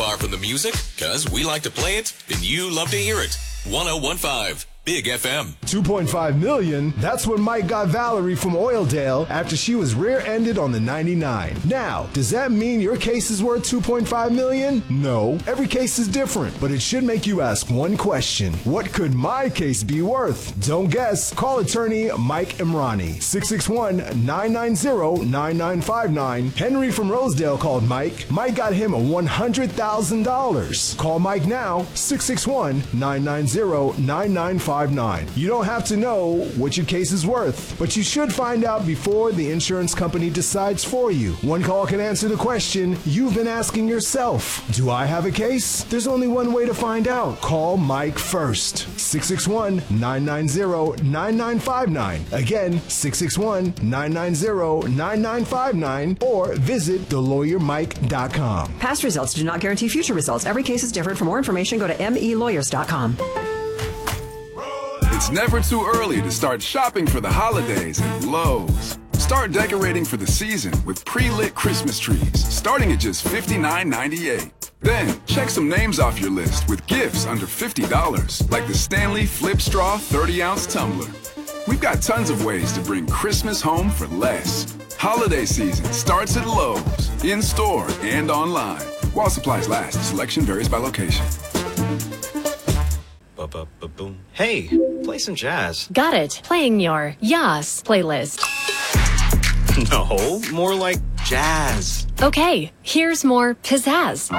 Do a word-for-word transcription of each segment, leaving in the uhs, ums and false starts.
far from the music? Because we like to play it, and you love to hear it. one oh one point five Big F M. two point five million dollars. That's what Mike got Valerie from Oildale after she was rear-ended on the ninety-nine. Now, does that mean your case is worth two point five million dollars? No. Every case is different, but it should make you ask one question. What could my case be worth? Don't guess. Call attorney Mike Imrani. six six one, nine nine zero, nine nine five nine. Henry from Rosedale called Mike. Mike got him one hundred thousand dollars. Call Mike now. six six one, nine nine zero, nine nine five nine. You don't have to know what your case is worth, but you should find out before the insurance company decides for you. One call can answer the question you've been asking yourself. Do I have a case? There's only one way to find out. Call Mike first. six six one, nine nine zero, nine nine five nine. Again, six six one, nine nine zero, nine nine five nine, or visit the lawyer mike dot com. Past results do not guarantee future results. Every case is different. For more information, go to m e lawyers dot com. It's never too early to start shopping for the holidays at Lowe's. Start decorating for the season with pre-lit Christmas trees, starting at just fifty-nine ninety-eight. Then, check some names off your list with gifts under fifty dollars, like the Stanley Flip Straw thirty ounce tumbler. We've got tons of ways to bring Christmas home for less. Holiday season starts at Lowe's, in-store and online. While supplies last, selection varies by location. Ba-ba-ba-boom. Hey, play some jazz. Got it. Playing your Yas playlist. No, more like jazz. Okay, here's more pizzazz.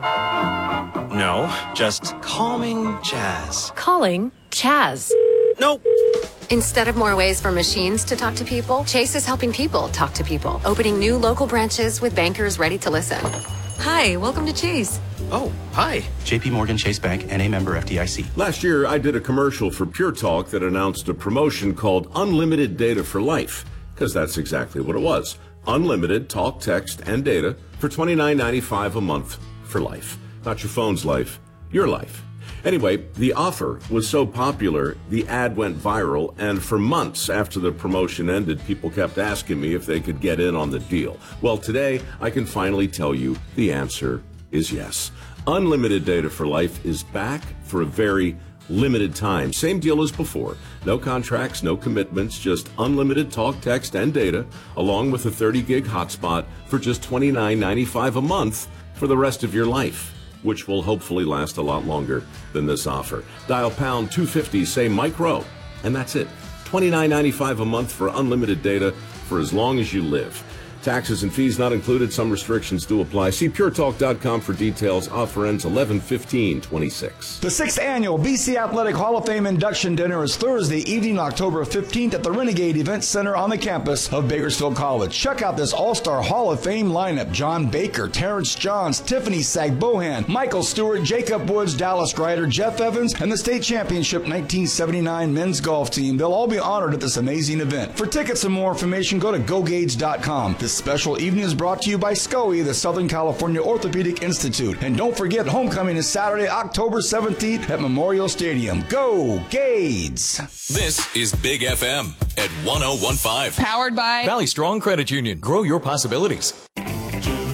No, just calming jazz. Calling Chaz. Nope. Instead of more ways for machines to talk to people, Chase is helping people talk to people, opening new local branches with bankers ready to listen. Hi, welcome to Chase. Oh, hi. J P Morgan Chase Bank, N A member F D I C. Last year, I did a commercial for Pure Talk that announced a promotion called Unlimited Data for Life, because that's exactly what it was. Unlimited talk, text, and data for twenty-nine ninety-five a month for life. Not your phone's life, your life. Anyway, the offer was so popular, the ad went viral, and for months after the promotion ended, people kept asking me if they could get in on the deal. Well, today, I can finally tell you the answer is yes. Unlimited Data for Life is back for a very limited time. Same deal as before. No contracts, no commitments, just unlimited talk, text, and data, along with a thirty gig hotspot for just twenty-nine ninety-five a month for the rest of your life, which will hopefully last a lot longer than this offer. Dial pound two fifty, say Mike Rowe, and that's it. twenty-nine ninety-five a month for unlimited data for as long as you live. Taxes and fees not included. Some restrictions do apply. See pure talk dot com for details. Offer ends eleven fifteen twenty-six. The sixth annual B C Athletic Hall of Fame induction dinner is Thursday evening, October fifteenth at the Renegade Event Center on the campus of Bakersfield College. Check out this all-star Hall of Fame lineup. John Baker, Terrence Johns, Tiffany Sagbohan, Michael Stewart, Jacob Woods, Dallas Ryder, Jeff Evans, and the state championship nineteen seventy-nine men's golf team. They'll all be honored at this amazing event. For tickets and more information, go to go gauge dot com. This special evening is brought to you by S C O E, the Southern California Orthopedic Institute. And don't forget, homecoming is Saturday, October seventeenth at Memorial Stadium. Go Gades! This is Big F M at one oh one point five. Powered by Valley Strong Credit Union. Grow your possibilities.